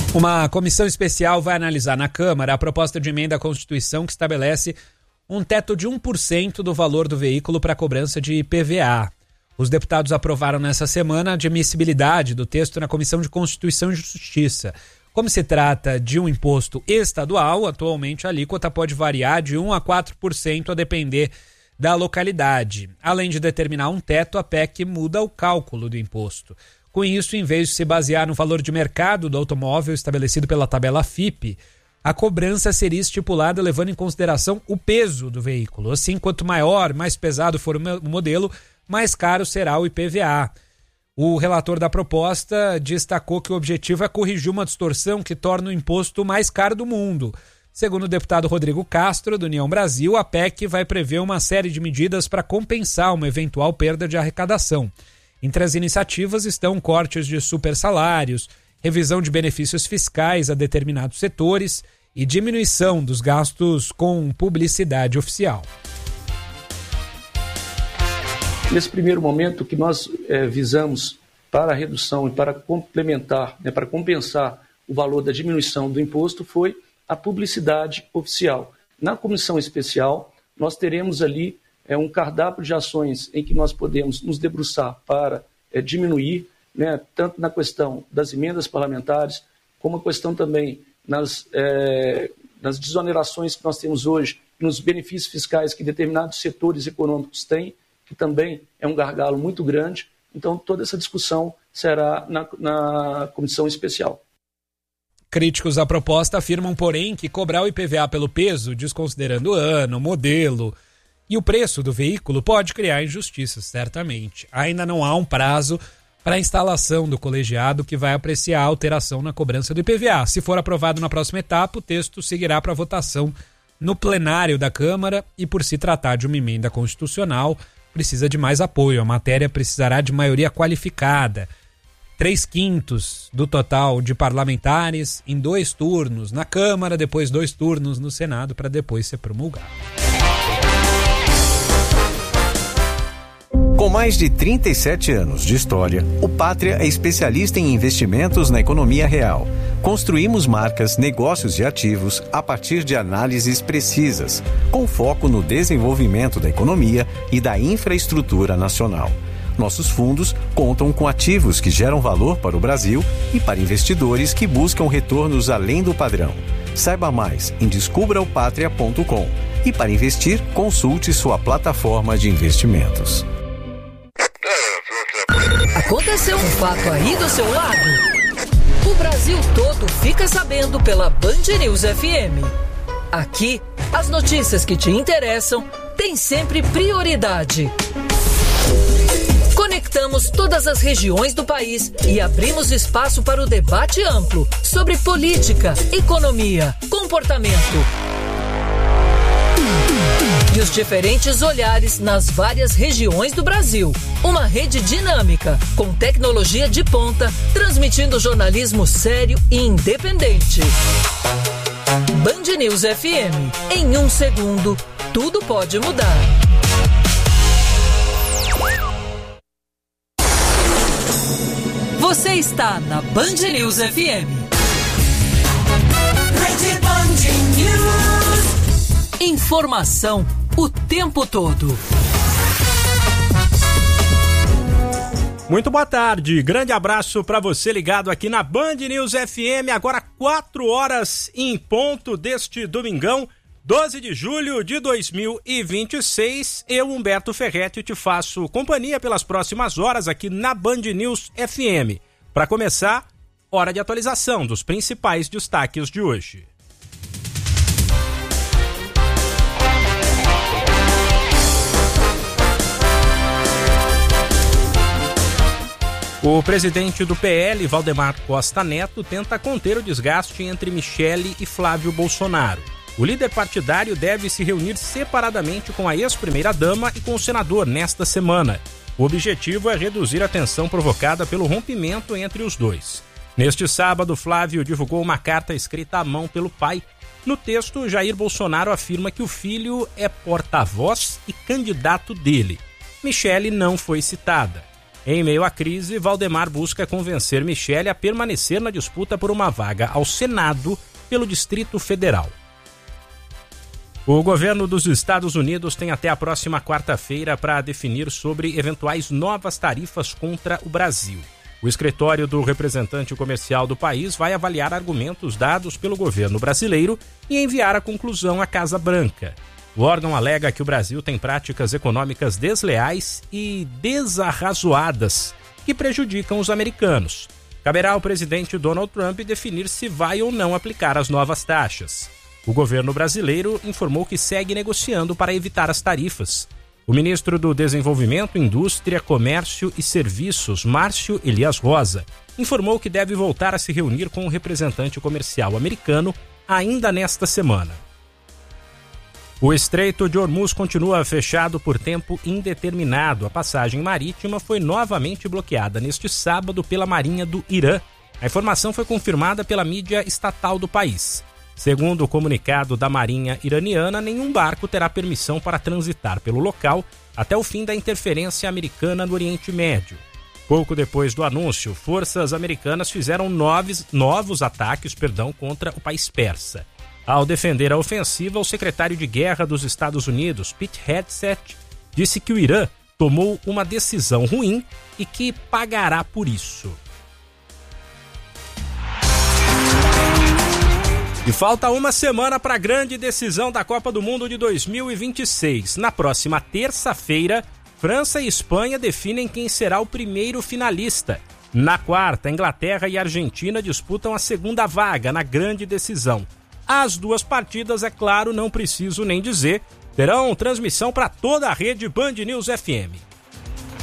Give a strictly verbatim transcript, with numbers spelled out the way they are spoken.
Uma comissão especial vai analisar na Câmara a proposta de emenda à Constituição que estabelece um teto de um por cento do valor do veículo para cobrança de I P V A. Os deputados aprovaram nessa semana a admissibilidade do texto na Comissão de Constituição e Justiça. Como se trata de um imposto estadual, atualmente a alíquota pode variar de um a quatro por cento a depender da localidade. Além de determinar um teto, a P E C muda o cálculo do imposto. Com isso, em vez de se basear no valor de mercado do automóvel estabelecido pela tabela F I P, a cobrança seria estipulada levando em consideração o peso do veículo. Assim, quanto maior, mais pesado for o modelo, mais caro será o I P V A. O relator da proposta destacou que o objetivo é corrigir uma distorção que torna o imposto mais caro do mundo. Segundo o deputado Rodrigo Castro, do União Brasil, a P E C vai prever uma série de medidas para compensar uma eventual perda de arrecadação. Entre as iniciativas estão cortes de supersalários, revisão de benefícios fiscais a determinados setores e diminuição dos gastos com publicidade oficial. Nesse primeiro momento, o que nós é, visamos para a redução e para complementar, né, para compensar o valor da diminuição do imposto foi a publicidade oficial. Na comissão especial, nós teremos ali é, um cardápio de ações em que nós podemos nos debruçar para é, diminuir, né, tanto na questão das emendas parlamentares, como a questão também nas, é, nas desonerações que nós temos hoje, nos benefícios fiscais que determinados setores econômicos têm, que também é um gargalo muito grande. Então, toda essa discussão será na, na comissão especial. Críticos à proposta afirmam, porém, que cobrar o I P V A pelo peso, desconsiderando o ano, modelo e o preço do veículo, pode criar injustiças, certamente. Ainda não há um prazo para a instalação do colegiado que vai apreciar a alteração na cobrança do I P V A. Se for aprovado na próxima etapa, o texto seguirá para votação no plenário da Câmara e, por se tratar de uma emenda constitucional, precisa de mais apoio. A matéria precisará de maioria qualificada. Três quintos do total de parlamentares em dois turnos na Câmara, depois dois turnos no Senado, para depois ser promulgado. Com mais de trinta e sete anos de história, o Pátria é especialista em investimentos na economia real. Construímos marcas, negócios e ativos a partir de análises precisas, com foco no desenvolvimento da economia e da infraestrutura nacional. Nossos fundos contam com ativos que geram valor para o Brasil e para investidores que buscam retornos além do padrão. Saiba mais em descubra o patria ponto com e para investir, consulte sua plataforma de investimentos. Aconteceu um fato aí do seu lado? O Brasil todo fica sabendo pela Band News F M. Aqui, as notícias que te interessam têm sempre prioridade. Conectamos todas as regiões do país e abrimos espaço para o debate amplo sobre política, economia, comportamento e os diferentes olhares nas várias regiões do Brasil. Uma rede dinâmica, com tecnologia de ponta, transmitindo jornalismo sério e independente. Band News F M. Em um segundo, tudo pode mudar. Você está na Band News F M. Rede Band News. Informação o tempo todo. Muito boa tarde, grande abraço para você ligado aqui na Band News F M, agora quatro horas em ponto deste domingão, doze de julho de dois mil e vinte e seis. Eu, Humberto Ferretti, te faço companhia pelas próximas horas aqui na Band News F M. Para começar, hora de atualização dos principais destaques de hoje. O presidente do P L, Valdemar Costa Neto, tenta conter o desgaste entre Michele e Flávio Bolsonaro. O líder partidário deve se reunir separadamente com a ex-primeira-dama e com o senador nesta semana. O objetivo é reduzir a tensão provocada pelo rompimento entre os dois. Neste sábado, Flávio divulgou uma carta escrita à mão pelo pai. No texto, Jair Bolsonaro afirma que o filho é porta-voz e candidato dele. Michele não foi citada. Em meio à crise, Valdemar busca convencer Michele a permanecer na disputa por uma vaga ao Senado pelo Distrito Federal. O governo dos Estados Unidos tem até a próxima quarta-feira para definir sobre eventuais novas tarifas contra o Brasil. O escritório do representante comercial do país vai avaliar argumentos dados pelo governo brasileiro e enviar a conclusão à Casa Branca. O órgão alega que o Brasil tem práticas econômicas desleais e desarrazoadas que prejudicam os americanos. Caberá ao presidente Donald Trump definir se vai ou não aplicar as novas taxas. O governo brasileiro informou que segue negociando para evitar as tarifas. O ministro do Desenvolvimento, Indústria, Comércio e Serviços, Márcio Elias Rosa, informou que deve voltar a se reunir com o representante comercial americano ainda nesta semana. O Estreito de Hormuz continua fechado por tempo indeterminado. A passagem marítima foi novamente bloqueada neste sábado pela Marinha do Irã. A informação foi confirmada pela mídia estatal do país. Segundo o comunicado da Marinha iraniana, nenhum barco terá permissão para transitar pelo local até o fim da interferência americana no Oriente Médio. Pouco depois do anúncio, forças americanas fizeram novos, novos ataques perdão, contra o país persa. Ao defender a ofensiva, o secretário de Guerra dos Estados Unidos, Pete Hegseth, disse que o Irã tomou uma decisão ruim e que pagará por isso. E falta uma semana para a grande decisão da Copa do Mundo de dois mil e vinte e seis. Na próxima terça-feira, França e Espanha definem quem será o primeiro finalista. Na quarta, Inglaterra e Argentina disputam a segunda vaga na grande decisão. As duas partidas, é claro, não preciso nem dizer, terão transmissão para toda a rede Band News F M.